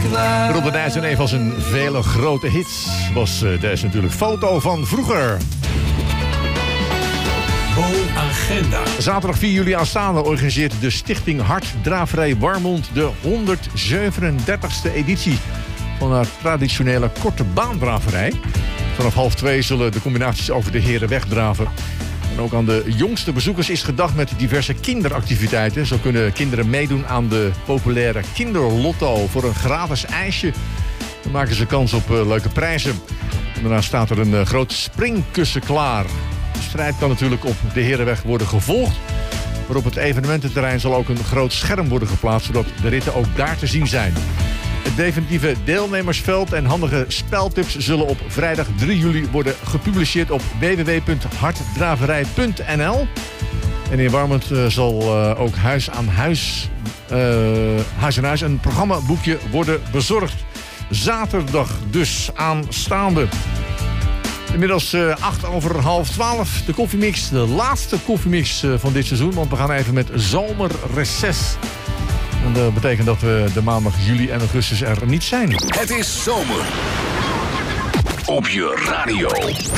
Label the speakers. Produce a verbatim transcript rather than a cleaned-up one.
Speaker 1: klaar.
Speaker 2: Rob de Nijs en een van zijn vele grote hits was uh, deze natuurlijk Foto van vroeger.
Speaker 1: Agenda.
Speaker 2: Zaterdag vier juli aanstaande organiseert de Stichting Hartdraverij Warmond de honderdzevenendertigste editie van haar traditionele korte baandraverij. Vanaf half twee zullen de combinaties over de Herenweg draven. En ook aan de jongste bezoekers is gedacht met diverse kinderactiviteiten. Zo kunnen kinderen meedoen aan de populaire kinderlotto voor een gratis ijsje. Dan maken ze kans op uh, leuke prijzen. En daarna staat er een uh, groot springkussen klaar. De strijd kan natuurlijk op de Herenweg worden gevolgd. Maar op het evenemententerrein zal ook een groot scherm worden geplaatst, zodat de ritten ook daar te zien zijn. Het definitieve deelnemersveld en handige speltips zullen op vrijdag drie juli worden gepubliceerd op w w w punt hartdraverij punt n l. En in Warmond uh, zal uh, ook huis aan huis, uh, huis aan huis een programmaboekje worden bezorgd. Zaterdag dus aanstaande. Inmiddels uh, acht over half twaalf. De koffiemix, de laatste koffiemix uh, van dit seizoen. Want we gaan even met zomerreces. En dat betekent dat we de maandag juli en augustus er niet zijn.
Speaker 3: Het is zomer. Op je radio.